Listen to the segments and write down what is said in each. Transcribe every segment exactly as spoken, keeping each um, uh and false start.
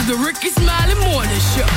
The Ricky Smiley Morning Show.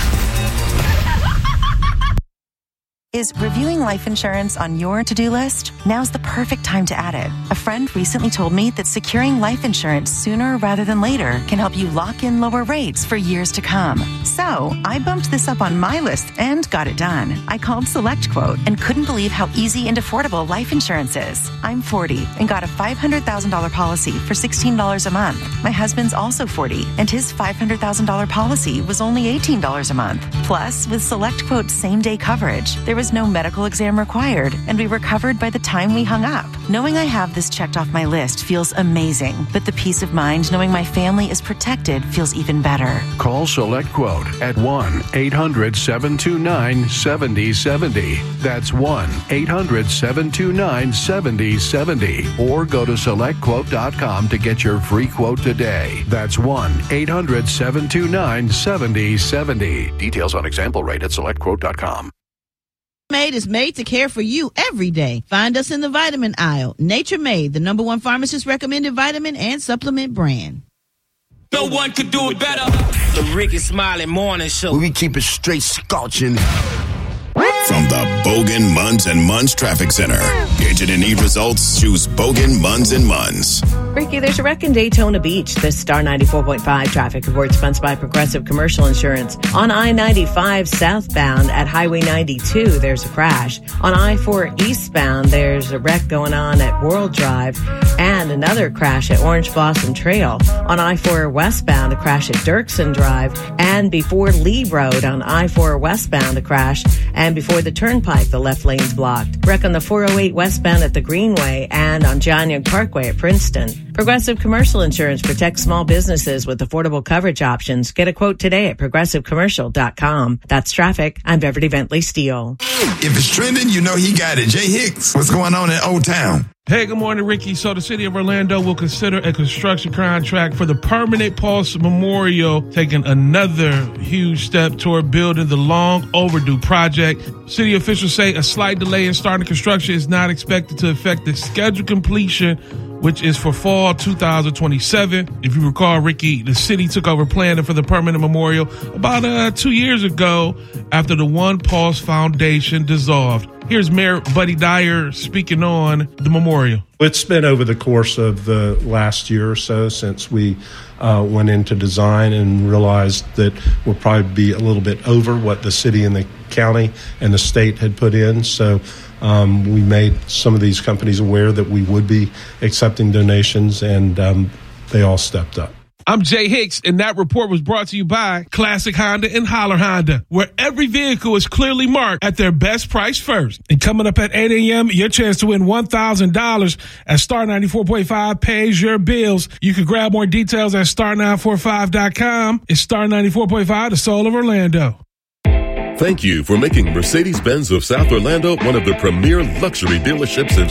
Is reviewing life insurance on your to-do list? Now's the perfect time to add it. A friend recently told me that securing life insurance sooner rather than later can help you lock in lower rates for years to come. So I bumped this up on my list and got it done. I called SelectQuote and couldn't believe how easy and affordable life insurance is. I'm forty and got a five hundred thousand dollars policy for sixteen dollars a month. My husband's also forty and his five hundred thousand dollars policy was only eighteen dollars a month. Plus, with SelectQuote's same-day coverage, there was no medical exam required, and we were covered by the time we hung up. Knowing I have this checked off my list feels amazing, but the peace of mind knowing my family is protected feels even better. Call SelectQuote at one eight hundred seven two nine seven zero seven zero. That's one eight hundred seven two nine seven zero seven zero. Or go to select quote dot com to get your free quote today. That's one eight hundred seven two nine seven zero seven zero. Details on example rate at select quote dot com. Made is made to care for you every day. Find us in the vitamin aisle. Nature Made, the number one pharmacist recommended vitamin and supplement brand. No one could do it better. The Ricky Smiley Morning Show. We keep it straight scorching. From the Bogan, Munz and Munz Traffic Center. Agent and need results? Choose Bogan, Munz and Munz. Ricky, there's a wreck in Daytona Beach. This Star ninety-four point five traffic report sponsored by Progressive Commercial Insurance. On I ninety-five southbound at Highway ninety-two, there's a crash. On I four eastbound, there's a wreck going on at World Drive and another crash at Orange Blossom Trail. On I four westbound, a crash at Dirksen Drive. And before Lee Road on I four westbound, a crash. And before the Turnpike, the left lane's blocked. Wreck on the four oh eight westbound at the Greenway and on John Young Parkway at Princeton. Progressive Commercial Insurance protects small businesses with affordable coverage options. Get a quote today at progressive commercial dot com. That's traffic. I'm Beverly Bentley Steele. If it's trending, you know he got it. Jay Hicks, what's going on in Old Town? Hey, good morning, Ricky. So the city of Orlando will consider a construction contract for the permanent Pulse Memorial, taking another huge step toward building the long overdue project. City officials say a slight delay in starting construction is not expected to affect the scheduled completion, which is for fall two thousand twenty-seven. If you recall, Ricky, the city took over planning for the permanent memorial about uh, two years ago after the One Pulse Foundation dissolved. Here's Mayor Buddy Dyer speaking on the memorial. It's been over the course of the last year or so since we uh, went into design and realized that we'll probably be a little bit over what the city and the county and the state had put in. So um, we made some of these companies aware that we would be accepting donations, and um, they all stepped up. I'm Jay Hicks, and that report was brought to you by Classic Honda and Holler Honda, where every vehicle is clearly marked at their best price first. And coming up at eight a.m., your chance to win one thousand dollars as Star ninety-four point five pays your bills. You can grab more details at star nine four five dot com. It's Star ninety-four point five, the soul of Orlando. Thank you for making Mercedes-Benz of South Orlando one of the premier luxury dealerships in